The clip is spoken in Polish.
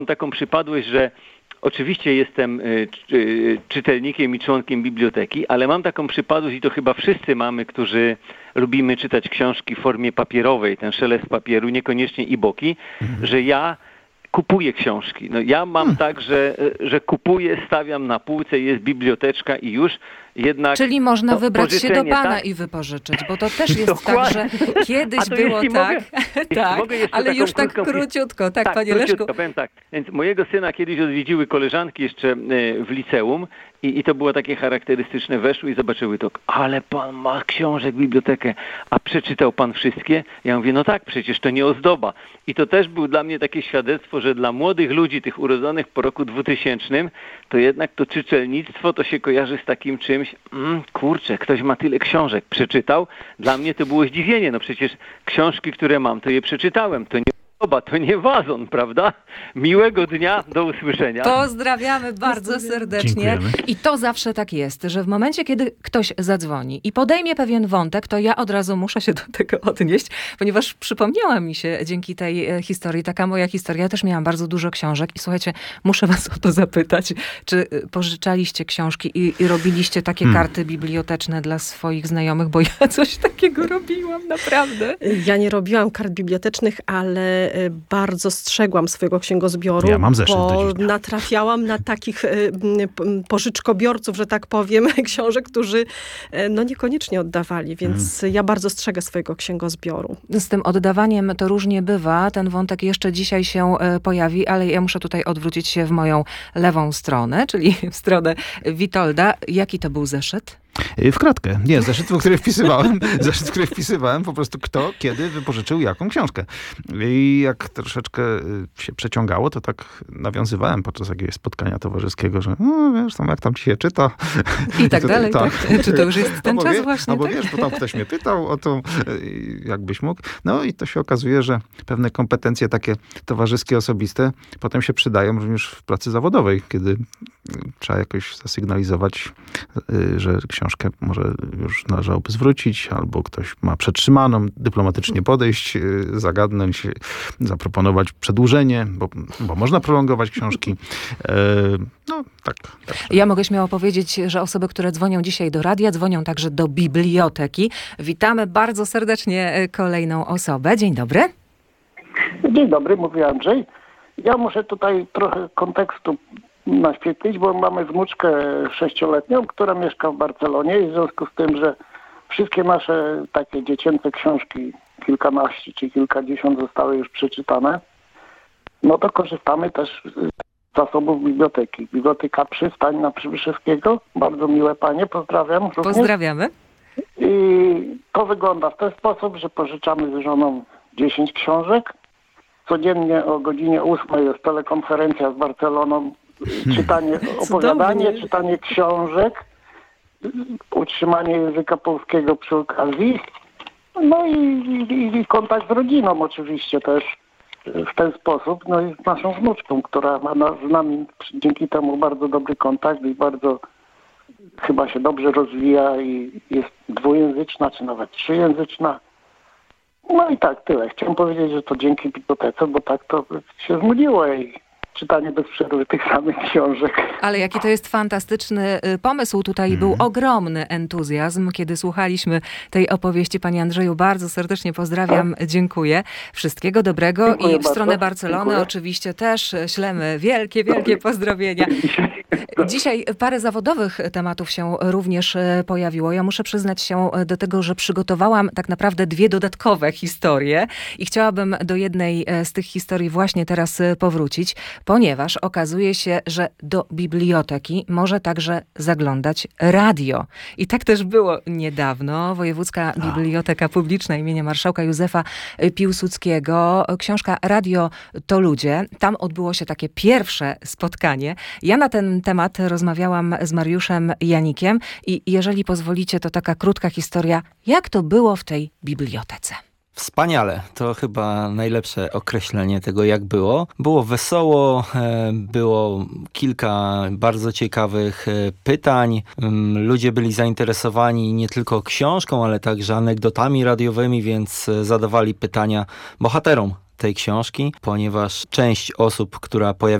taką przypadłość, że oczywiście jestem czytelnikiem i członkiem biblioteki, ale mam taką przypadłość i to chyba wszyscy mamy, którzy lubimy czytać książki w formie papierowej, ten szelest papieru, niekoniecznie e-booki, że ja kupuję książki. No ja mam tak, że kupuję, stawiam na półce, jest biblioteczka i już. Jednak czyli można wybrać się do Pana tak? i wypożyczyć, bo to też jest tak, że kiedyś było tak, tak, ale już tak króciutko, tak, Panie Leszku. Powiem tak, więc mojego syna kiedyś odwiedziły koleżanki jeszcze w liceum i to było takie charakterystyczne, weszły i zobaczyły to, ale Pan ma książek, bibliotekę, a przeczytał Pan wszystkie? Ja mówię, no tak, przecież to nie ozdoba. I to też było dla mnie takie świadectwo, że dla młodych ludzi, tych urodzonych po roku 2000, to jednak to czytelnictwo to się kojarzy z takim czymś, kurczę, ktoś ma tyle książek, przeczytał. Dla mnie to było zdziwienie, no przecież książki, które mam, to je przeczytałem, to nie ozdoba, to nie wazon, prawda? Miłego dnia, do usłyszenia. Pozdrawiamy bardzo serdecznie. Dziękujemy. I to zawsze tak jest, że w momencie, kiedy ktoś zadzwoni i podejmie pewien wątek, to ja od razu muszę się do tego odnieść, ponieważ przypomniała mi się dzięki tej historii, taka moja historia, ja też miałam bardzo dużo książek i słuchajcie, muszę was o to zapytać, czy pożyczaliście książki i robiliście takie karty biblioteczne dla swoich znajomych, bo ja coś takiego robiłam, naprawdę. Ja nie robiłam kart bibliotecznych, ale bardzo strzegłam swojego księgozbioru, Ja mam zeszyt do bo dziś dnia. natrafiałam na takich pożyczkobiorców, że tak powiem, książek, którzy no niekoniecznie oddawali, więc ja bardzo strzegę swojego księgozbioru. Z tym oddawaniem to różnie bywa. Ten wątek jeszcze dzisiaj się pojawi, ale ja muszę tutaj odwrócić się w moją lewą stronę, czyli w stronę Witolda. Jaki to był zeszyt? W kratkę. Nie, zeszyt, w który wpisywałem po prostu kto, kiedy wypożyczył jaką książkę. I jak troszeczkę się przeciągało, to tak nawiązywałem podczas jakiegoś spotkania towarzyskiego, że no wiesz, tam, jak tam ci się czyta. I tak dalej, tak? Czy to już jest ten czas właśnie? Albo tak? wiesz, bo tam ktoś mnie pytał o to, jakbyś mógł. No i to się okazuje, że pewne kompetencje takie towarzyskie, osobiste potem się przydają również w pracy zawodowej, kiedy trzeba jakoś zasygnalizować, że książkę może już należałoby zwrócić, albo ktoś ma przetrzymaną, dyplomatycznie podejść, zagadnąć, zaproponować przedłużenie, bo można prolongować książki. No, tak. Ja mogę śmiało powiedzieć, że osoby, które dzwonią dzisiaj do radia, dzwonią także do biblioteki. Witamy bardzo serdecznie kolejną osobę. Dzień dobry. Dzień dobry, mówi Andrzej. Ja muszę tutaj trochę kontekstu naświetlić, bo mamy wnuczkę 6-letnią, która mieszka w Barcelonie i w związku z tym, że wszystkie nasze takie dziecięce książki, kilkanaście czy kilkadziesiąt zostały już przeczytane, no to korzystamy też z zasobów biblioteki. Biblioteka Przystań na Przybyszewskiego. Bardzo miłe panie, pozdrawiam. Również. Pozdrawiamy. I to wygląda w ten sposób, że pożyczamy z żoną 10 książek. Codziennie o godzinie 8 jest telekonferencja z Barceloną, czytanie, opowiadanie, czytanie książek, utrzymanie języka polskiego przy okazji, no i kontakt z rodziną oczywiście też w ten sposób, no i z naszą wnuczką, która ma z nami dzięki temu bardzo dobry kontakt i bardzo chyba się dobrze rozwija i jest dwujęzyczna, czy nawet trzyjęzyczna. No i tak, tyle. Chciałem powiedzieć, że to dzięki bibliotece, bo tak to się znudziło jej czytanie bez przerwy tych samych książek. Ale jaki to jest fantastyczny pomysł. Tutaj był ogromny entuzjazm, kiedy słuchaliśmy tej opowieści. Panie Andrzeju, bardzo serdecznie pozdrawiam, dziękuję. Wszystkiego dobrego. Dziękuję I w stronę bardzo. Barcelony Dziękuję. oczywiście też ślemy wielkie pozdrowienia. Dzisiaj parę zawodowych tematów się również pojawiło. Ja muszę przyznać się do tego, że przygotowałam tak naprawdę 2 dodatkowe historie i chciałabym do jednej z tych historii właśnie teraz powrócić, ponieważ okazuje się, że do biblioteki może także zaglądać radio. I tak też było niedawno. Wojewódzka Biblioteka Publiczna imienia marszałka Józefa Piłsudskiego. Książka Radio to ludzie. Tam odbyło się takie pierwsze spotkanie. Ja na ten temat rozmawiałam z Mariuszem Janikiem i jeżeli pozwolicie, to taka krótka historia, jak to było w tej bibliotece. Wspaniale. To chyba najlepsze określenie tego, jak było. Było wesoło, było kilka bardzo ciekawych pytań. Ludzie byli zainteresowani nie tylko książką, ale także anegdotami radiowymi, więc zadawali pytania bohaterom tej książki, ponieważ część osób, która pojawiła